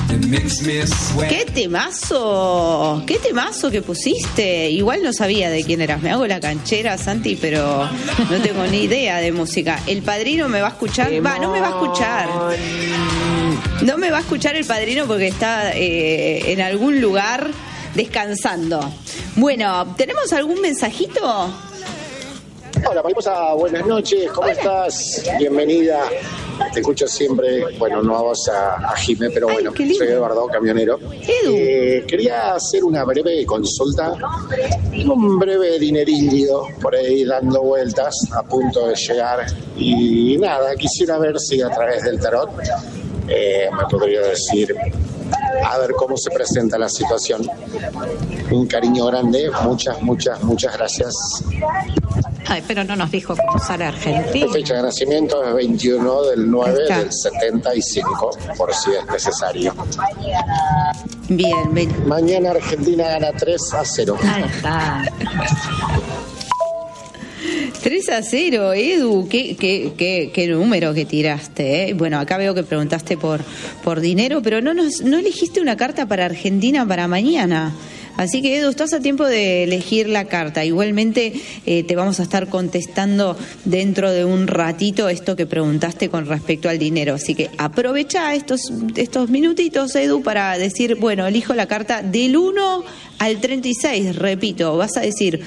¡Qué temazo! ¡Qué temazo que pusiste! Igual no sabía de quién eras. Me hago la canchera, Santi, pero no tengo ni idea de música. ¿El Padrino me va a escuchar? No me va a escuchar. No me va a escuchar el Padrino porque está en algún lugar descansando. Bueno, ¿tenemos algún mensajito? Hola, Mariposa, buenas noches, ¿cómo estás? Bienvenida, te escucho siempre, bueno, no a vos, a Jimé, pero bueno, soy Eduardo, camionero. Quería hacer una breve consulta, un breve dinerillo por ahí dando vueltas, a punto de llegar, y nada, quisiera ver si a través del tarot me podría decir, a ver cómo se presenta la situación. Un cariño grande, muchas gracias. Ay, pero no nos dijo cómo sale Argentina. La fecha de nacimiento es 21 del 9 del 75, por si es necesario. Bien. Mañana Argentina gana 3-0. Ahí está. 3-0, Edu, qué número que tiraste, ¿eh? Bueno, acá veo que preguntaste por dinero, pero no elegiste una carta para Argentina para mañana. Así que, Edu, estás a tiempo de elegir la carta. Igualmente te vamos a estar contestando dentro de un ratito esto que preguntaste con respecto al dinero. Así que aprovecha estos minutitos, Edu, para decir, bueno, elijo la carta del 1 al 36. Repito, vas a decir,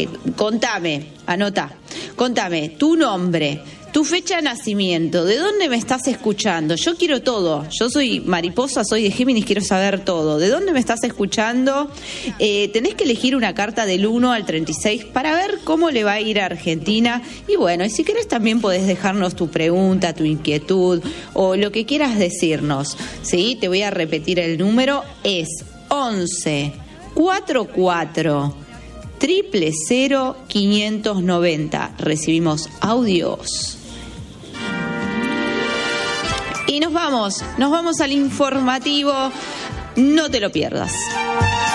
contame tu nombre, tu fecha de nacimiento, ¿de dónde me estás escuchando? Yo quiero todo. Yo soy Mariposa, soy de Géminis, quiero saber todo. ¿De dónde me estás escuchando? Tenés que elegir una carta del 1 al 36 para ver cómo le va a ir a Argentina. Y bueno, y si querés también podés dejarnos tu pregunta, tu inquietud o lo que quieras decirnos. ¿Sí? Te voy a repetir el número. Es 11 44 000 590. Recibimos audios. Y nos vamos al informativo. No te lo pierdas.